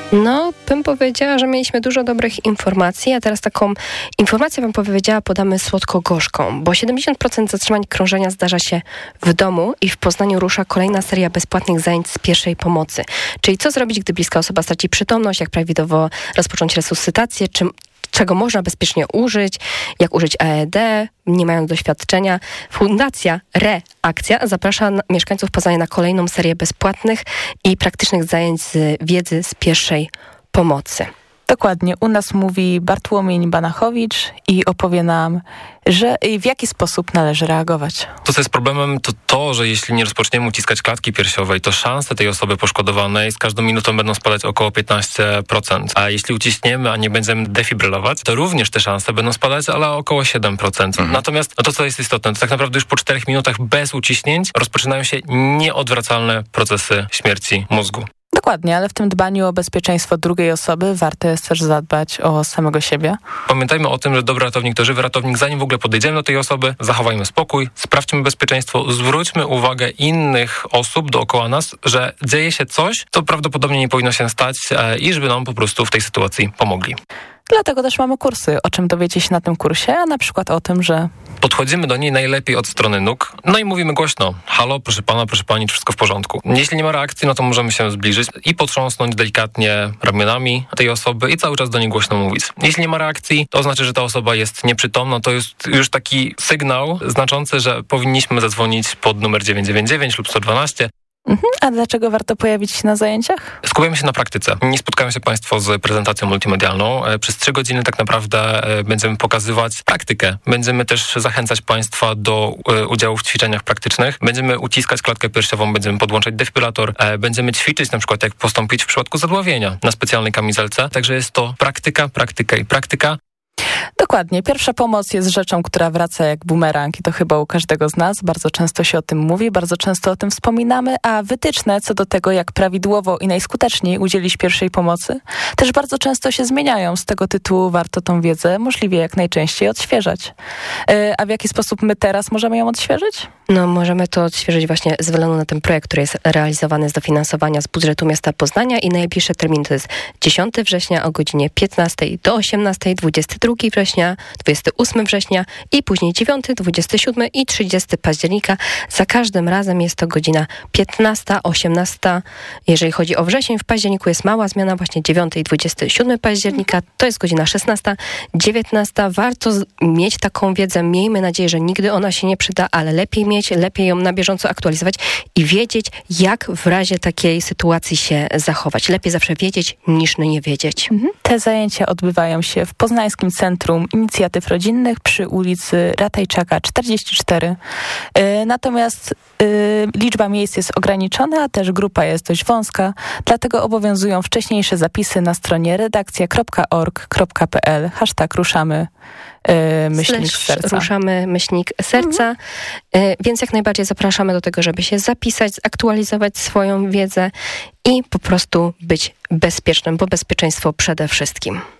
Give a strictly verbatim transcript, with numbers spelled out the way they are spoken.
No, bym powiedziała, że mieliśmy dużo dobrych informacji, a teraz taką informację bym powiedziała, podamy słodko-gorzką, bo siedemdziesiąt procent zatrzymań krążenia zdarza się w domu i w Poznaniu rusza kolejna seria bezpłatnych zajęć z pierwszej pomocy. Czyli co zrobić, gdy bliska osoba straci przytomność, jak prawidłowo rozpocząć resuscytację, czym czego można bezpiecznie użyć, jak użyć A E D, nie mając doświadczenia. Fundacja Reakcja zaprasza mieszkańców Poznania na kolejną serię bezpłatnych i praktycznych zajęć z wiedzy z pierwszej pomocy. Dokładnie. U nas mówi Bartłomiej Banachowicz i opowie nam, że w jaki sposób należy reagować. To, co jest problemem, to to, że jeśli nie rozpoczniemy uciskać klatki piersiowej, to szanse tej osoby poszkodowanej z każdą minutą będą spadać około piętnaście procent. A jeśli uciśniemy, a nie będziemy defibrylować, to również te szanse będą spadać, ale około siedem procent. Mhm. Natomiast no to, co jest istotne, to tak naprawdę już po czterech minutach bez uciśnięć rozpoczynają się nieodwracalne procesy śmierci mózgu. Dokładnie, ale w tym dbaniu o bezpieczeństwo drugiej osoby warto jest też zadbać o samego siebie. Pamiętajmy o tym, że dobry ratownik to żywy ratownik. Zanim w ogóle podejdziemy do tej osoby, zachowajmy spokój, sprawdźmy bezpieczeństwo, zwróćmy uwagę innych osób dookoła nas, że dzieje się coś, co prawdopodobnie nie powinno się stać i żeby nam po prostu w tej sytuacji pomogli. Dlatego też mamy kursy, o czym dowiecie się na tym kursie, a na przykład o tym, że podchodzimy do niej najlepiej od strony nóg, no i mówimy głośno: halo, proszę pana, proszę pani, czy wszystko w porządku? Jeśli nie ma reakcji, no to możemy się zbliżyć i potrząsnąć delikatnie ramionami tej osoby i cały czas do niej głośno mówić. Jeśli nie ma reakcji, to oznacza, że ta osoba jest nieprzytomna, to jest już taki sygnał znaczący, że powinniśmy zadzwonić pod numer dziewięć dziewięć dziewięć lub sto dwanaście. Mhm. A dlaczego warto pojawić się na zajęciach? Skupiamy się na praktyce. Nie spotkają się Państwo z prezentacją multimedialną. Przez trzy godziny tak naprawdę będziemy pokazywać praktykę. Będziemy też zachęcać Państwa do udziału w ćwiczeniach praktycznych. Będziemy uciskać klatkę piersiową, będziemy podłączać defibrylator, będziemy ćwiczyć na przykład, jak postąpić w przypadku zadławienia na specjalnej kamizelce. Także jest to praktyka, praktyka i praktyka. Dokładnie. Pierwsza pomoc jest rzeczą, która wraca jak bumerang i to chyba u każdego z nas. Bardzo często się o tym mówi, bardzo często o tym wspominamy, a wytyczne co do tego, jak prawidłowo i najskuteczniej udzielić pierwszej pomocy, też bardzo często się zmieniają. Z tego tytułu warto tą wiedzę możliwie jak najczęściej odświeżać. Yy, a w jaki sposób my teraz możemy ją odświeżyć? No, możemy to odświeżyć właśnie z względu na ten projekt, który jest realizowany z dofinansowania z budżetu miasta Poznania i najbliższy termin to jest dziesiątego września o godzinie piętnastej do osiemnastej, dwudziestego drugiego września, dwudziestego ósmego września i później dziewiątego, dwudziestego siódmego i trzydziestego października. Za każdym razem jest to godzina piętnasta, osiemnasta. Jeżeli chodzi o wrzesień, w październiku jest mała zmiana, właśnie dziewiątego i dwudziestego siódmego października. To jest godzina szesnasta, dziewiętnasta. Warto mieć taką wiedzę. Miejmy nadzieję, że nigdy ona się nie przyda, ale lepiej mieć, lepiej ją na bieżąco aktualizować i wiedzieć, jak w razie takiej sytuacji się zachować. Lepiej zawsze wiedzieć, niż nie wiedzieć. Mhm. Te zajęcia odbywają się w Poznańskim Centrum Inicjatyw Rodzinnych przy ulicy Ratajczaka czterdzieści cztery. Yy, natomiast yy, liczba miejsc jest ograniczona, a też grupa jest dość wąska, dlatego obowiązują wcześniejsze zapisy na stronie redakcja kropka org kropka p l, hashtag ruszamy Yy, myślnik serca. Ruszamy myślnik serca, mhm. yy, więc jak najbardziej zapraszamy do tego, żeby się zapisać, zaktualizować swoją wiedzę i po prostu być bezpiecznym, bo bezpieczeństwo przede wszystkim.